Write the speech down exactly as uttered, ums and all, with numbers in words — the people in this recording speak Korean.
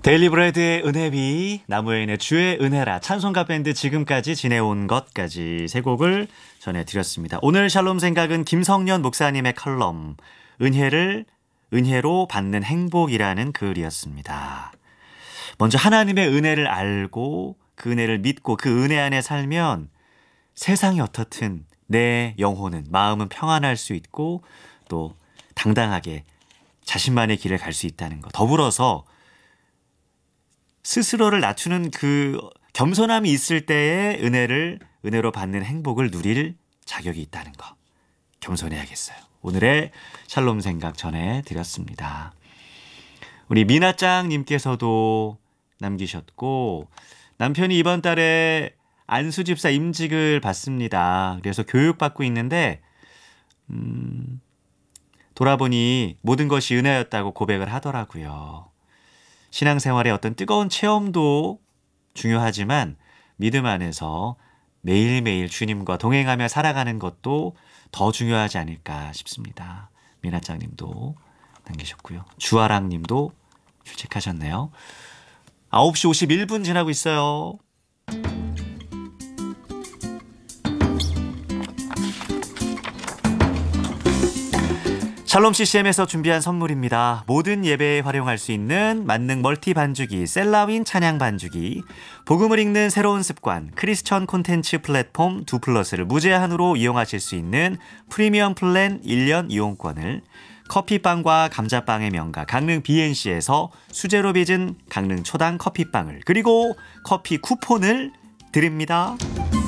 데일리브레드의 은혜비, 나무여인의 주의 은혜라, 찬송가 밴드 지금까지 지내온 것까지 세 곡을 전해드렸습니다. 오늘 샬롬 생각은 김성년 목사님의 칼럼 은혜를 은혜로 받는 행복이라는 글이었습니다. 먼저 하나님의 은혜를 알고 그 은혜를 믿고 그 은혜 안에 살면 세상이 어떻든 내 영혼은, 마음은 평안할 수 있고 또 당당하게 자신만의 길을 갈 수 있다는 것. 더불어서 스스로를 낮추는 그 겸손함이 있을 때에 은혜를, 은혜로 받는 행복을 누릴 자격이 있다는 것. 겸손해야겠어요. 오늘의 샬롬 생각 전해드렸습니다. 우리 미나짱님께서도 남기셨고, 남편이 이번 달에 안수집사 임직을 받습니다. 그래서 교육받고 있는데 음, 돌아보니 모든 것이 은혜였다고 고백을 하더라고요. 신앙생활의 어떤 뜨거운 체험도 중요하지만 믿음 안에서 매일매일 주님과 동행하며 살아가는 것도 더 중요하지 않을까 싶습니다. 미나짱님도 남기셨고요. 주아랑님도 출첵하셨네요. 아홉 시 오십일 분 지나고 있어요. 샬롬 씨씨엠에서 준비한 선물입니다. 모든 예배에 활용할 수 있는 만능 멀티 반주기 셀라윈 찬양 반주기, 복음을 읽는 새로운 습관 크리스천 콘텐츠 플랫폼 두 플러스를 무제한으로 이용하실 수 있는 프리미엄 플랜 일 년 이용권을, 커피빵과 감자빵의 명가 강릉 비엔씨에서 수제로 빚은 강릉 초당 커피빵을, 그리고 커피 쿠폰을 드립니다.